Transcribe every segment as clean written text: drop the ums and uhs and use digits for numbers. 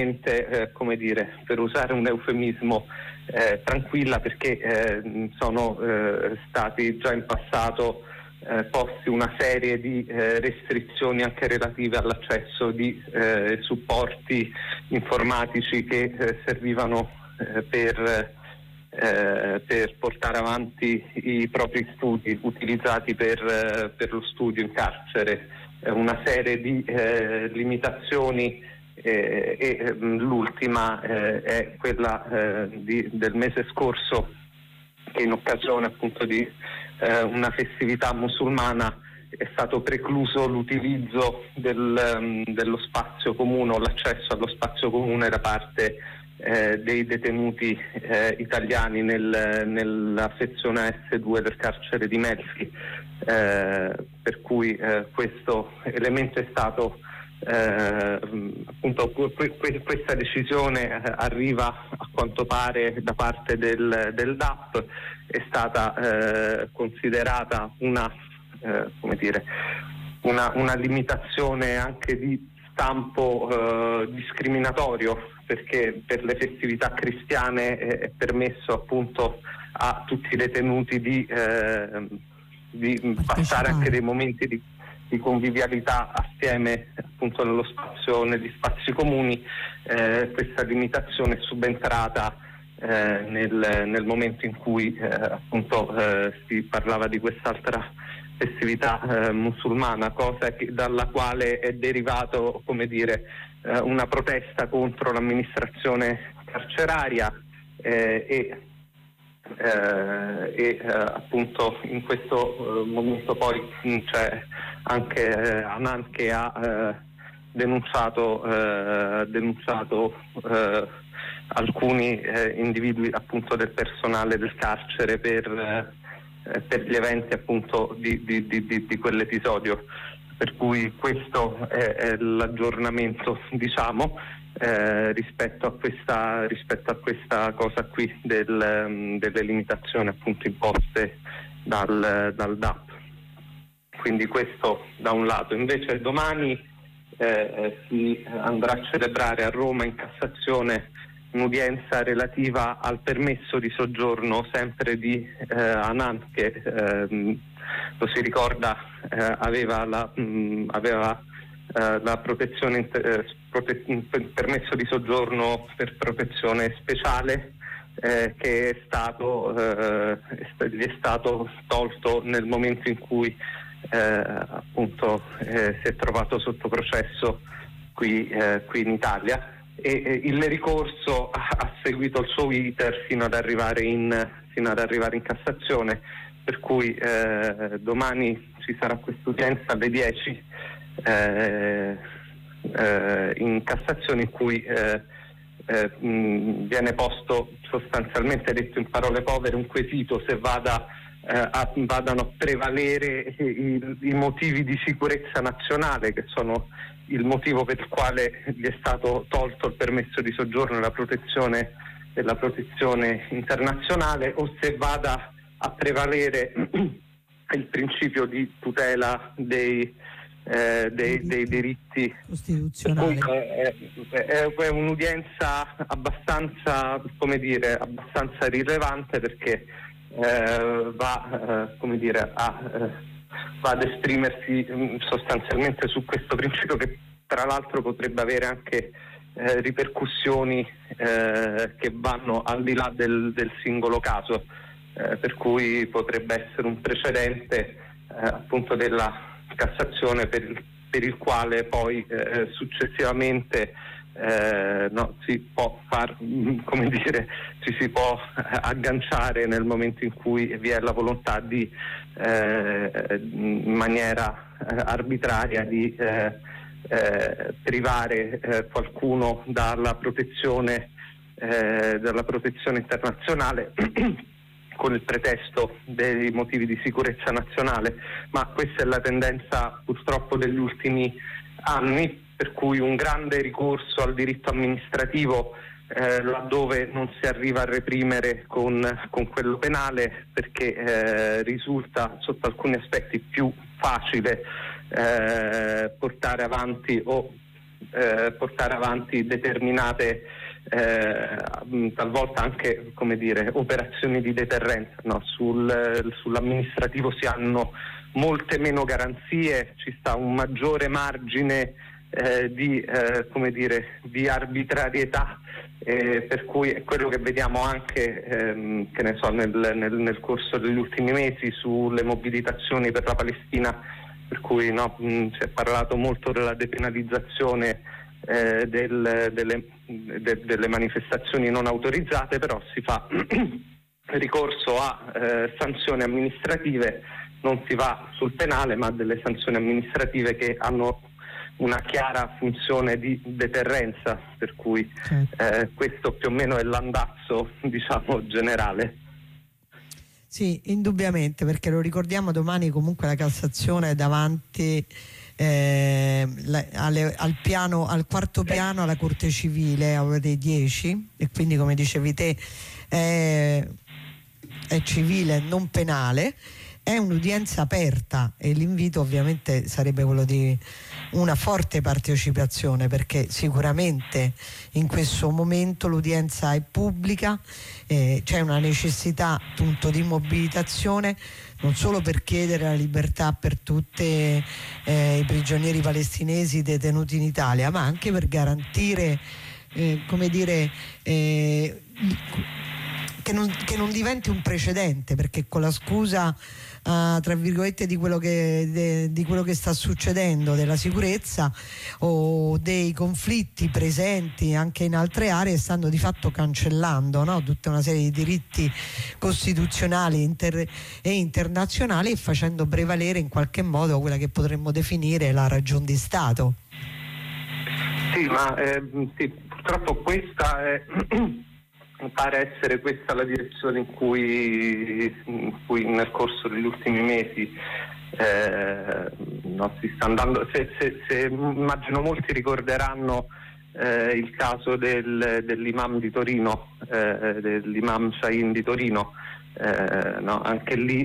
come dire, per usare un eufemismo, tranquilla, perché sono stati già in passato posti una serie di restrizioni anche relative all'accesso di supporti informatici che servivano per portare avanti i propri studi, utilizzati per lo studio in carcere, una serie di limitazioni, e l'ultima è quella del mese scorso, che in occasione appunto di una festività musulmana è stato precluso l'utilizzo dello spazio comune o l'accesso allo spazio comune da parte dei detenuti italiani nella sezione S2 del carcere di Melfi, per cui questo elemento è stato appunto questa decisione arriva a quanto pare da parte del DAP, è stata considerata una limitazione anche di stampo discriminatorio, perché per le festività cristiane è permesso appunto a tutti i detenuti di passare anche dei momenti di convivialità assieme appunto negli spazi comuni. Questa limitazione è subentrata nel momento in cui appunto si parlava di quest'altra festività musulmana, cosa dalla quale è derivato, come dire, una protesta contro l'amministrazione carceraria, e appunto in questo momento poi c'è anche Hanan che ha denunciato alcuni individui appunto del personale del carcere per gli eventi appunto di quell'episodio, per cui questo è l'aggiornamento, diciamo, rispetto a questa cosa qui delle limitazioni appunto imposte dal DAP. Quindi questo da un lato. Invece domani si andrà a celebrare a Roma in Cassazione un'udienza relativa al permesso di soggiorno sempre di Hanan, che lo si ricorda aveva la protezione permesso di soggiorno per protezione speciale, che gli è stato tolto nel momento in cui appunto si è trovato sotto processo qui in Italia, e il ricorso ha seguito il suo iter fino ad arrivare in Cassazione, per cui domani ci sarà quest'udienza alle 10 in Cassazione, in cui viene posto, sostanzialmente detto in parole povere, un quesito se vadano a prevalere i motivi di sicurezza nazionale, che sono il motivo per il quale gli è stato tolto il permesso di soggiorno e la protezione internazionale, o se vada a prevalere il principio di tutela dei diritti costituzionali. È un'udienza abbastanza rilevante, perché va ad esprimersi sostanzialmente su questo principio, che tra l'altro potrebbe avere anche ripercussioni che vanno al di là del singolo caso, per cui potrebbe essere un precedente appunto della Cassazione per il quale poi successivamente si può ci si può agganciare nel momento in cui vi è la volontà di in maniera arbitraria di privare qualcuno dalla protezione internazionale con il pretesto dei motivi di sicurezza nazionale. Ma questa è la tendenza purtroppo degli ultimi anni, per cui un grande ricorso al diritto amministrativo laddove non si arriva a reprimere con quello penale, perché risulta sotto alcuni aspetti più facile portare avanti o portare avanti determinate talvolta anche, come dire, operazioni di deterrenza, no? Sull'amministrativo si hanno molte meno garanzie, ci sta un maggiore margine come dire, di arbitrarietà, per cui è quello che vediamo anche che ne so, nel corso degli ultimi mesi sulle mobilitazioni per la Palestina, per cui no, si è parlato molto della depenalizzazione delle manifestazioni non autorizzate, però si fa ricorso a sanzioni amministrative, non si va sul penale, ma delle sanzioni amministrative che hanno una chiara funzione di deterrenza, per cui questo più o meno è l'andazzo, diciamo, generale. Sì, indubbiamente, perché lo ricordiamo, domani comunque la Cassazione è davanti al quarto piano alla Corte Civile a ore dei 10, e quindi, come dicevi te, è civile, non penale. È un'udienza aperta e l'invito ovviamente sarebbe quello di una forte partecipazione, perché sicuramente in questo momento l'udienza è pubblica, c'è una necessità appunto di mobilitazione, non solo per chiedere la libertà per tutti i prigionieri palestinesi detenuti in Italia, ma anche per garantire come dire che non diventi un precedente, perché con la scusa tra virgolette di quello che sta succedendo, della sicurezza o dei conflitti presenti anche in altre aree, stanno di fatto cancellando, no? Tutta una serie di diritti costituzionali e internazionali, e facendo prevalere in qualche modo quella che potremmo definire la ragion di Stato. Sì, ma sì, purtroppo questa è pare essere questa la direzione in cui nel corso degli ultimi mesi no, si sta andando. Se immagino molti ricorderanno il caso dell'imam di Torino, dell'imam Shahin di Torino, no, anche lì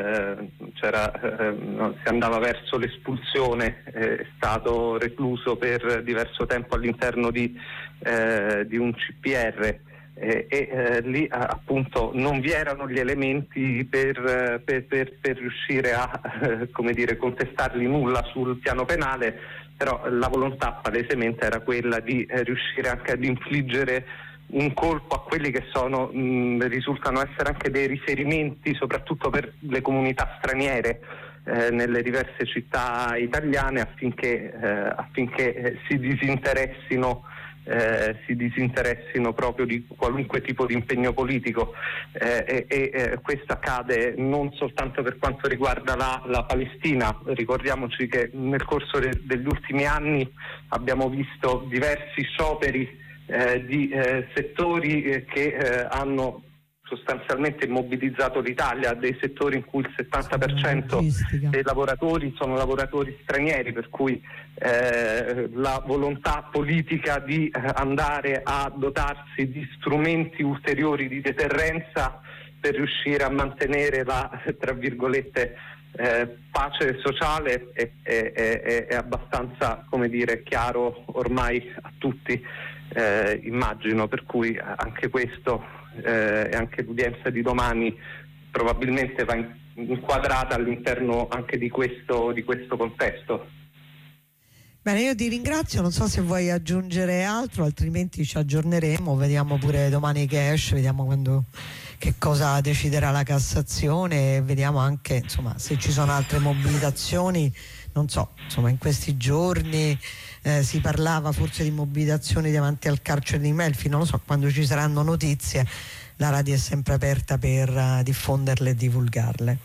no, si andava verso l'espulsione, è stato recluso per diverso tempo all'interno di un CPR. Lì appunto non vi erano gli elementi per riuscire a come dire, contestargli nulla sul piano penale, però la volontà palesemente era quella di riuscire anche ad infliggere un colpo a quelli che risultano essere anche dei riferimenti soprattutto per le comunità straniere nelle diverse città italiane, affinché si disinteressino proprio di qualunque tipo di impegno politico, questo accade non soltanto per quanto riguarda la Palestina. Ricordiamoci che nel corso degli ultimi anni abbiamo visto diversi scioperi di settori che hanno sostanzialmente immobilizzato l'Italia, dei settori in cui il 70% dei lavoratori sono lavoratori stranieri, per cui la volontà politica di andare a dotarsi di strumenti ulteriori di deterrenza per riuscire a mantenere la, tra virgolette, pace sociale è abbastanza, come dire, chiaro ormai a tutti, immagino, per cui anche questo e anche l'udienza di domani probabilmente va inquadrata all'interno anche di questo contesto. Bene, io ti ringrazio, non so se vuoi aggiungere altro, altrimenti ci aggiorneremo, vediamo pure domani che esce, vediamo che cosa deciderà la Cassazione, e vediamo anche, insomma, se ci sono altre mobilitazioni. Non so, insomma, in questi giorni si parlava forse di mobilitazioni davanti al carcere di Melfi, non lo so, quando ci saranno notizie la radio è sempre aperta per diffonderle e divulgarle.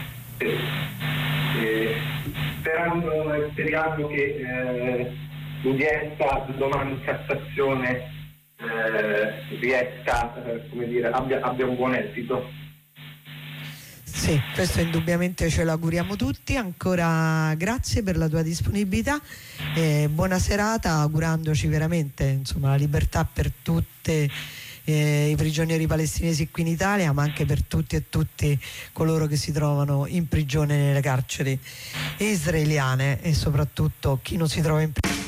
Speriamo che l'udienza domani in Cassazione riesca, come dire, abbia un buon esito. Sì, questo indubbiamente ce lo auguriamo tutti. Ancora grazie per la tua disponibilità, buona serata, augurandoci veramente, insomma, la libertà per tutti i prigionieri palestinesi qui in Italia, ma anche per tutti e tutti coloro che si trovano in prigione nelle carceri israeliane, e soprattutto chi non si trova in prigione.